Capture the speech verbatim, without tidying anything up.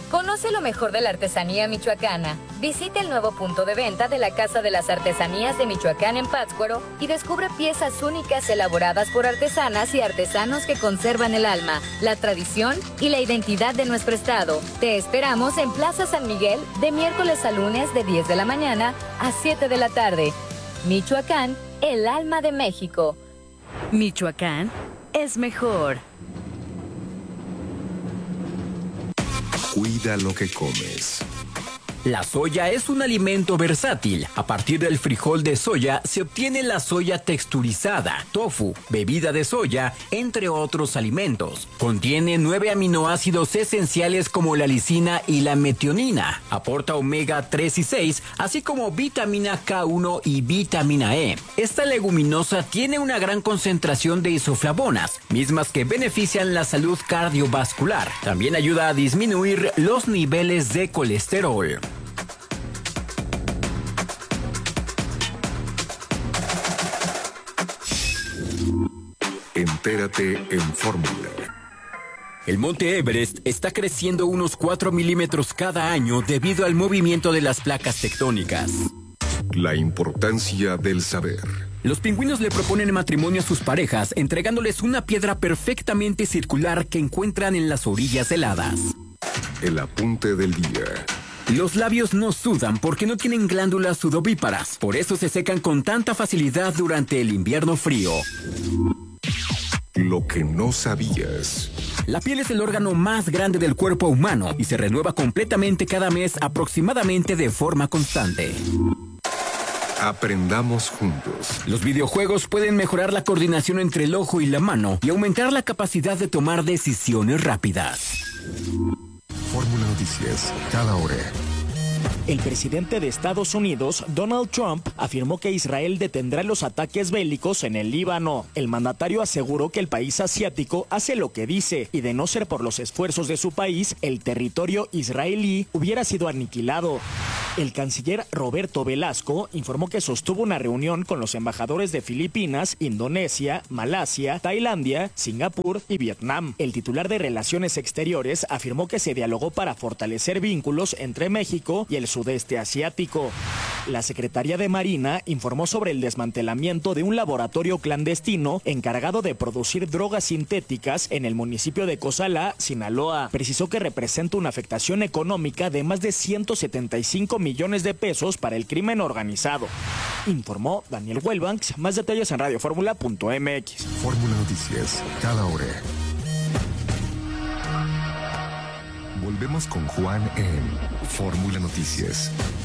Conoce lo mejor de la artesanía michoacana. Visita el nuevo punto de venta de la Casa de las Artesanías de Michoacán en Pátzcuaro y descubre piezas únicas elaboradas por artesanas y artesanos que conservan el alma, la tradición y la identidad de nuestro estado. Te esperamos en Plaza San Miguel de miércoles a lunes de diez de la mañana a siete de la tarde. Michoacán, el alma de México. Michoacán es mejor. Cuida lo que comes. La soya es un alimento versátil. A partir del frijol de soya se obtiene la soya texturizada, tofu, bebida de soya, entre otros alimentos. Contiene nueve aminoácidos esenciales como la lisina y la metionina. Aporta omega tres y seis, así como vitamina K uno y vitamina E. Esta leguminosa tiene una gran concentración de isoflavonas, mismas que benefician la salud cardiovascular. También ayuda a disminuir los niveles de colesterol. Entérate en Fórmula. El monte Everest está creciendo unos cuatro milímetros cada año debido al movimiento de las placas tectónicas. La importancia del saber. Los pingüinos le proponen matrimonio a sus parejas, entregándoles una piedra perfectamente circular que encuentran en las orillas heladas. El apunte del día. Los labios no sudan porque no tienen glándulas sudovíparas, por eso se secan con tanta facilidad durante el invierno frío. Lo que no sabías. La piel es el órgano más grande del cuerpo humano y se renueva completamente cada mes aproximadamente de forma constante. Aprendamos juntos. Los videojuegos pueden mejorar la coordinación entre el ojo y la mano y aumentar la capacidad de tomar decisiones rápidas. Fórmula Noticias, cada hora. El presidente de Estados Unidos, Donald Trump, afirmó que Israel detendrá los ataques bélicos en el Líbano. El mandatario aseguró que el país asiático hace lo que dice y de no ser por los esfuerzos de su país, el territorio israelí hubiera sido aniquilado. El canciller Roberto Velasco informó que sostuvo una reunión con los embajadores de Filipinas, Indonesia, Malasia, Tailandia, Singapur y Vietnam. El titular de Relaciones Exteriores afirmó que se dialogó para fortalecer vínculos entre México y el sudeste asiático. La Secretaría de Marina informó sobre el desmantelamiento de un laboratorio clandestino encargado de producir drogas sintéticas en el municipio de Cozalá, Sinaloa. Precisó que representa una afectación económica de más de ciento setenta y cinco millones de pesos para el crimen organizado. Informó Daniel Wellbanks. Más detalles en radio fórmula punto m x. Fórmula Noticias, cada hora. Volvemos con Juan en Fórmula Noticias.